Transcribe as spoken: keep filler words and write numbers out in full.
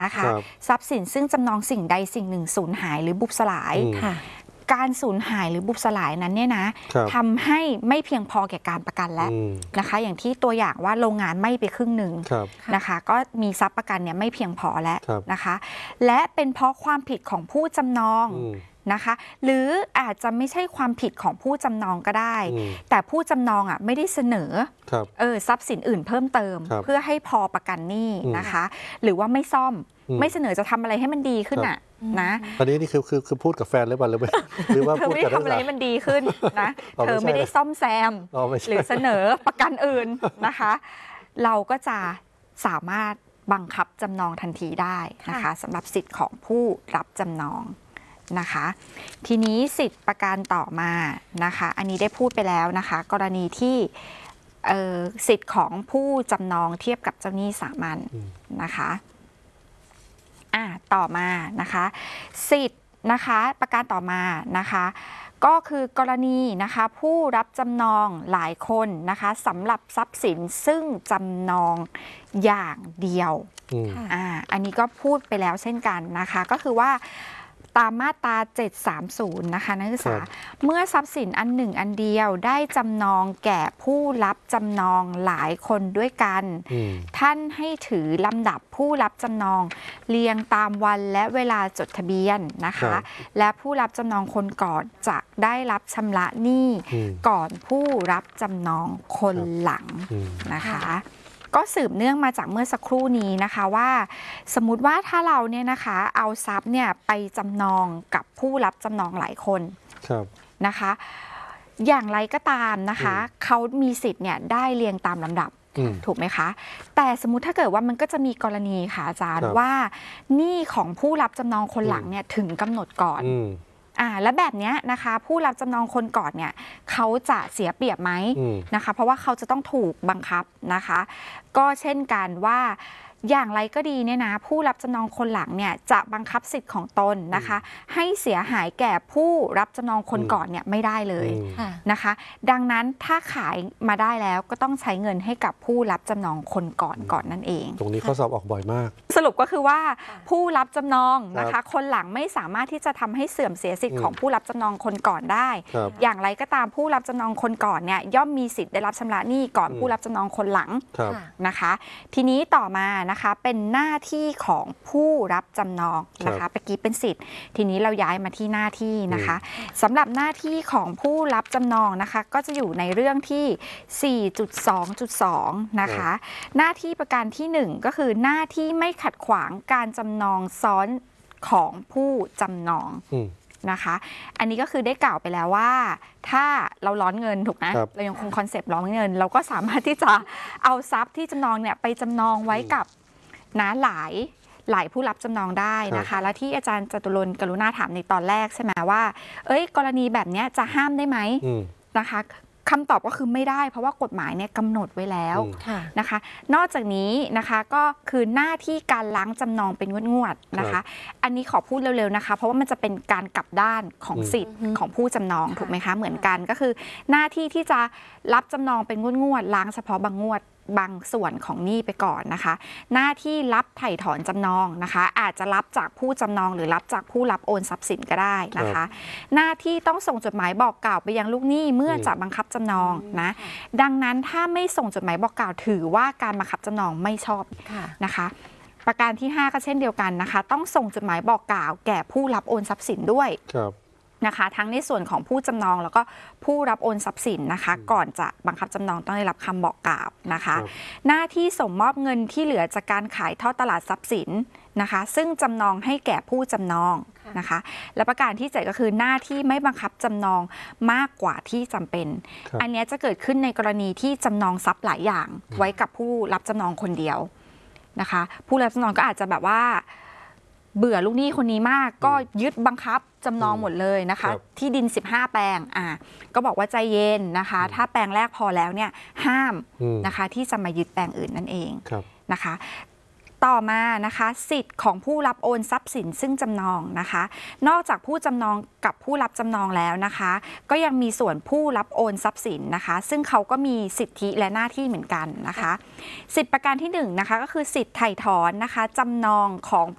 นะคะทรัพย์สินซึ่งจำนองสิ่งใดสิ่งหนึ่งสูญหายหรือบุบสลายการสูญหายหรือบุบสลายนั้นเนี่ยนะทำให้ไม่เพียงพอแก่การประกันแล้วนะคะอย่างที่ตัวอย่างว่าโรงงานไหม้ไปครึ่งหนึ่งนะคะก็มีทรัพย์ประกันเนี่ยไม่เพียงพอแล้วนะคะและเป็นเพราะความผิดของผู้จำนองนะคะหรืออาจจะไม่ใช่ความผิดของผู้จำนองก็ได้แต่ผู้จำนองอ่ะไม่ได้เสนอเออทรัพย์สินอื่นเพิ่มเติมเพื่อให้พอประกันหนี้นะคะหรือว่าไม่ซ่อมไม่เสนอจะทำอะไรให้มันดีขึ้นอ่ะนะอันนี้นี่คือคือคือพูดกับแฟนหรือเปล่าหรือหรือว่าพูดกับเธอไม่ได้ทำอะไรให้มันดีขึ้นนะเธอไม่ได้ซ่อมแซมหรือเสนอประกันอื่นนะคะเราก็จะสามารถบังคับจำนองทันทีได้นะคะสำหรับสิทธิ์ของผู้รับจำนองนะคะทีนี้สิทธิ์ประการต่อมานะคะอันนี้ได้พูดไปแล้วนะคะกรณีที่สิทธิ์ของผู้จำนองเทียบกับเจ้าหนี้สามัญนะคะอ่าต่อมานะคะสิทธิ์นะคะประการต่อมานะคะก็คือกรณีนะคะผู้รับจำนองหลายคนนะคะสำหรับทรัพย์สินซึ่งจำนองอย่างเดียวอ่าอันนี้ก็พูดไปแล้วเช่นกันนะคะก็คือว่าตามมาตราเจ็ดสามศูนย์นะคะนักศึกษาเมื่อทรัพย์สินอันหนึ่งอันเดียวได้จำนองแก่ผู้รับจำนองหลายคนด้วยกันท่านให้ถือลำดับผู้รับจำนองเรียงตามวันและเวลาจดทะเบียนนะคะและผู้รับจำนองคนก่อนจะได้รับชำระหนี้ก่อนผู้รับจำนองคนหลังนะคะก็สืบเนื่องมาจากเมื่อสักครู่นี้นะคะว่าสมมุติว่าถ้าเราเนี่ยนะคะเอาทรัพย์เนี่ยไปจำนองกับผู้รับจำนองหลายคนนะคะอย่างไรก็ตามนะคะเขามีสิทธิ์เนี่ยได้เรียงตามลำดับถูกไหมคะแต่สมมุติถ้าเกิดว่ามันก็จะมีกรณีค่ะอาจารย์ว่าหนี้ของผู้รับจำนองคนหลังเนี่ยถึงกำหนดก่อนอ่าและแบบนี้นะคะผู้รับจำนองคนก่อนเนี่ยเขาจะเสียเปรียบไหมนะคะเพราะว่าเขาจะต้องถูกบังคับนะคะก็เช่นกันว่าอย่างไรก็ดีเนี่ยนะผู้รับจำนองคนหลังเนี่ยจะบังคับสิทธิ์ของตนนะคะให้เสียหายแก่ผู้รับจำนองคนก่อนเนี่ยไม่ได้เลยนะคะดังนั้นถ้าขายมาได้แล้วก็ต้องใช้เงินให้กับผู้รับจำนองคนก่อนก่อนนั่นเองตรงนี้ข้อสอบออกบ่อยมากสรุปก็คือว่าผู้รับจำนองนะคะคนหลังไม่สามารถที่จะทำให้เสื่อมเสียสิทธิ์ของผู้รับจำนองคนก่อนได้อย่างไรก็ตามผู้รับจำนองคนก่อนเนี่ยย่อมมีสิทธิ์ได้รับชำระหนี้ก่อนผู้รับจำนองคนหลังนะคะทีนี้ต่อมานะคะเป็นหน้าที่ของผู้รับจำนองนะคะเมื่อกี้เป็นสิทธิ์ทีนี้เราย้ายมาที่หน้าที่นะคะสำหรับหน้าที่ของผู้รับจำนองนะคะก็จะอยู่ในเรื่องที่ สี่จุดสองจุดสอง นะคะหน้าที่ประการที่หนึ่งก็คือหน้าที่ไม่ขัดขวางการจำนองซ้อนของผู้จำนองนะคะอันนี้ก็คือได้กล่าวไปแล้วว่าถ้าเราร้อนเงินถูกไหมเรายังคงคอนเซปต์ร้อนเงินเราก็สามารถที่จะเอาทรัพย์ที่จำนองเนี่ยไปจำนองไว้กับนะหลายหลายผู้รับจำนองได้นะคะและที่อาจารย์จตุรนต์กรุณาถามในตอนแรกใช่ไหมว่าเอ้ยกรณีแบบนี้จะห้ามได้ไหมนะคะคำตอบก็คือไม่ได้เพราะว่ากฎหมายเนี่ยกำหนดไว้แล้วนะคะนอกจากนี้นะคะก็คือหน้าที่การล้างจำนองเป็นงวดๆนะคะอันนี้ขอพูดเร็วๆนะคะเพราะว่ามันจะเป็นการกลับด้านของสิทธิ์ของผู้จำนองถูกไหมคะเหมือนกันก็คือหน้าที่ที่จะรับจำนองเป็นงวดๆล้างเฉพาะบางงวดบางส่วนของหนี้ไปก่อนนะคะหน้าที่รับไถ่ถอนจำนองนะคะอาจจะรับจากผู้จำนองหรือรับจากผู้รับโอนทรัพย์สินก็ได้นะคะหน้าที่ต้องส่งจดหมายบอกกล่าวไปยังลูกหนี้เมื่อจะบังคับจำนองนะดังนั้นถ้าไม่ส่งจดหมายบอกกล่าวถือว่าการบังคับจำนองไม่ชอบนะคะประการที่ห้าก็เช่นเดียวกันนะคะต้องส่งจดหมายบอกกล่าวแก่ผู้รับโอนทรัพย์สินด้วยนะคะทั้งในส่วนของผู้จำนองแล้วก็ผู้รับโอนทรัพย์สินนะคะก่อนจะบังคับจำนองต้องได้รับคำบอกกล่าวนะคะหน้าที่ส่งมอบเงินที่เหลือจากการขายทอดตลาดทรัพย์สินนะคะซึ่งจำนองให้แก่ผู้จำนองนะคะและประการที่เจ็ดก็คือหน้าที่ไม่บังคับจำนองมากกว่าที่จำเป็นอันนี้จะเกิดขึ้นในกรณีที่จำนองทรัพย์หลายอย่างไว้กับผู้รับจำนองคนเดียวนะคะผู้รับจำนองก็อาจจะแบบว่าเบื่อลูกหนี้คนนี้มากก็ยึดบังคับจำนองหมดเลยนะคะที่ดินสิบห้าแปลงอ่าก็บอกว่าใจเย็นนะคะถ้าแปลงแรกพอแล้วเนี่ยห้ามนะคะที่จะมายึดแปลงอื่นนั่นเองนะคะต่อมานะคะสิทธิ์ของผู้รับโอนทรัพย์สินซึ่งจำนองนะคะนอกจากผู้จำนองกับผู้รับจำนองแล้วนะคะก็ยังมีส่วนผู้รับโอนทรัพย์สินนะคะซึ่งเขาก็มีสิทธิและหน้าที่เหมือนกันนะคะสิทธิประการที่หนึ่งนะคะก็คือสิทธิ์ไถ่ถอนนะคะจำนองของ